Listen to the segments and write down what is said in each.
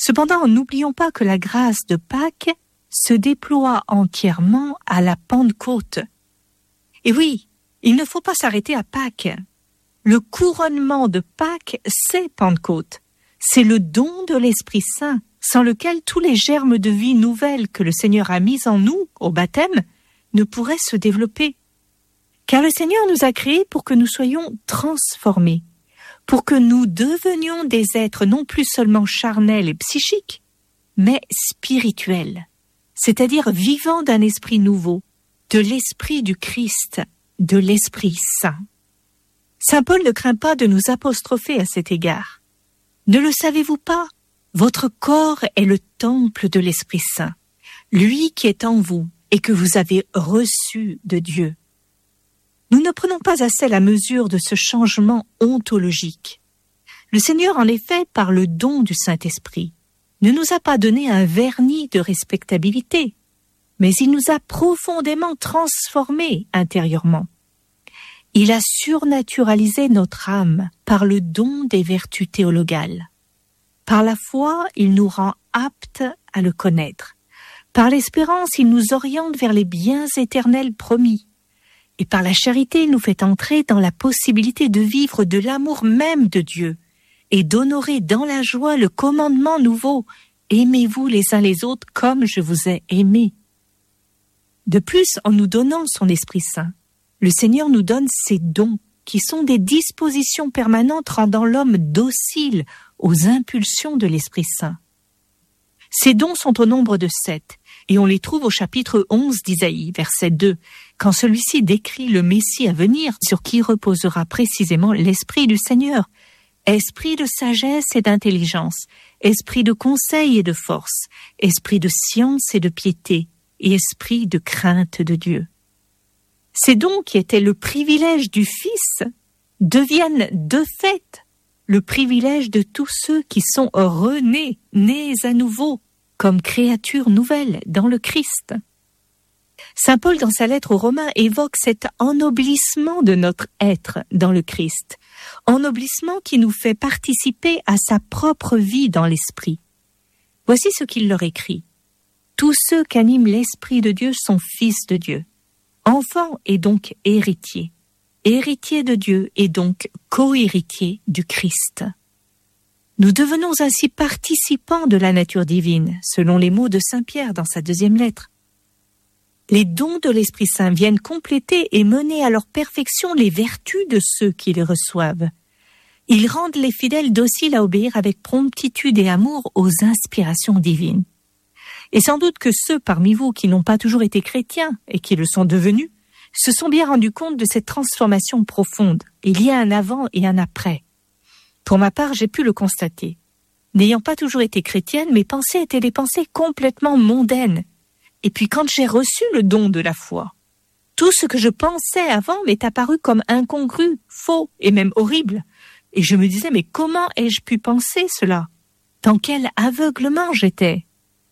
Cependant, n'oublions pas que la grâce de Pâques se déploie entièrement à la Pentecôte. Et oui, il ne faut pas s'arrêter à Pâques. Le couronnement de Pâques, c'est Pentecôte. C'est le don de l'Esprit Saint, sans lequel tous les germes de vie nouvelle que le Seigneur a mis en nous au baptême ne pourraient se développer. Car le Seigneur nous a créés pour que nous soyons transformés, pour que nous devenions des êtres non plus seulement charnels et psychiques, mais spirituels, c'est-à-dire vivant d'un esprit nouveau, de l'esprit du Christ, de l'Esprit Saint. Saint Paul ne craint pas de nous apostropher à cet égard. Ne le savez-vous pas? Votre corps est le temple de l'Esprit Saint, lui qui est en vous et que vous avez reçu de Dieu. Nous ne prenons pas assez la mesure de ce changement ontologique. Le Seigneur, en effet, par le don du Saint-Esprit, ne nous a pas donné un vernis de respectabilité, mais il nous a profondément transformés intérieurement. Il a surnaturalisé notre âme par le don des vertus théologales. Par la foi, il nous rend aptes à le connaître. Par l'espérance, il nous oriente vers les biens éternels promis. Et par la charité, il nous fait entrer dans la possibilité de vivre de l'amour même de Dieu et d'honorer dans la joie le commandement nouveau « Aimez-vous les uns les autres comme je vous ai aimés ». De plus, en nous donnant son Esprit Saint, le Seigneur nous donne ses dons qui sont des dispositions permanentes rendant l'homme docile aux impulsions de l'Esprit Saint. Ces dons sont au nombre de 7 et on les trouve au chapitre 11 d'Isaïe, verset 2, quand celui-ci décrit le Messie à venir sur qui reposera précisément l'Esprit du Seigneur. Esprit de sagesse et d'intelligence, esprit de conseil et de force, esprit de science et de piété, et esprit de crainte de Dieu. Ces dons qui étaient le privilège du Fils deviennent de fait le privilège de tous ceux qui sont renés, nés à nouveau, comme créatures nouvelles dans le Christ. Saint Paul, dans sa lettre aux Romains, évoque cet ennoblissement de notre être dans le Christ, ennoblissement qui nous fait participer à sa propre vie dans l'Esprit. Voici ce qu'il leur écrit. Tous ceux qu'anime l'Esprit de Dieu sont fils de Dieu. Enfant et donc héritier. Héritier de Dieu et donc co-héritier du Christ. Nous devenons ainsi participants de la nature divine, selon les mots de Saint Pierre dans sa 2e lettre. Les dons de l'Esprit Saint viennent compléter et mener à leur perfection les vertus de ceux qui les reçoivent. Ils rendent les fidèles dociles à obéir avec promptitude et amour aux inspirations divines. Et sans doute que ceux parmi vous qui n'ont pas toujours été chrétiens et qui le sont devenus, se sont bien rendus compte de cette transformation profonde. Il y a un avant et un après. Pour ma part, j'ai pu le constater. N'ayant pas toujours été chrétienne, mes pensées étaient des pensées complètement mondaines. Et puis quand j'ai reçu le don de la foi, tout ce que je pensais avant m'est apparu comme incongru, faux et même horrible. Et je me disais, mais comment ai-je pu penser cela? Dans quel aveuglement j'étais?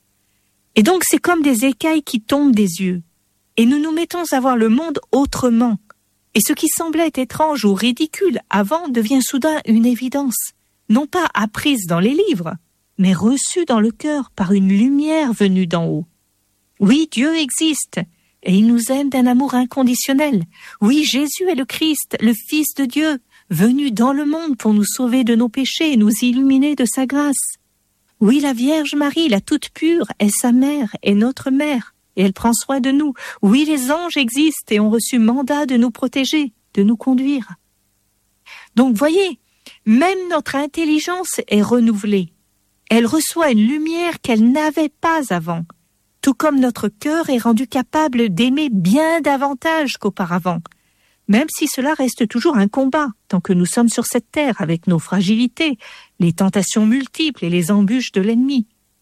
Et donc c'est comme des écailles qui tombent des yeux. Et nous nous mettons à voir le monde autrement. Et ce qui semblait étrange ou ridicule avant devient soudain une évidence, non pas apprise dans les livres, mais reçue dans le cœur par une lumière venue d'en haut. Oui, Dieu existe, et il nous aime d'un amour inconditionnel. Oui, Jésus est le Christ, le Fils de Dieu, venu dans le monde pour nous sauver de nos péchés et nous illuminer de sa grâce. Oui, la Vierge Marie, la toute pure, est sa mère et notre mère, et elle prend soin de nous. Oui, les anges existent et ont reçu mandat de nous protéger, de nous conduire. Donc, voyez, même notre intelligence est renouvelée. Elle reçoit une lumière qu'elle n'avait pas avant, tout comme notre cœur est rendu capable d'aimer bien davantage qu'auparavant, même si cela reste toujours un combat tant que nous sommes sur cette terre avec nos fragilités, les tentations multiples et les embûches de l'ennemi.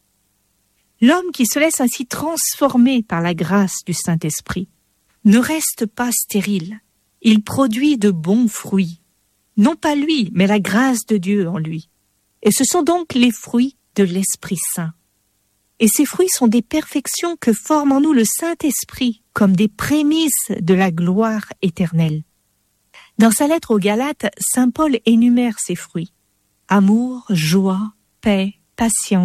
L'homme qui se laisse ainsi transformer par la grâce du Saint-Esprit ne reste pas stérile. Il produit de bons fruits. Non pas lui, mais la grâce de Dieu en lui. Et ce sont donc les fruits de l'Esprit Saint. Et ces fruits sont des perfections que forme en nous le Saint-Esprit comme des prémices de la gloire éternelle. Dans sa lettre aux Galates, saint Paul énumère ces fruits. Amour, joie, paix, patience,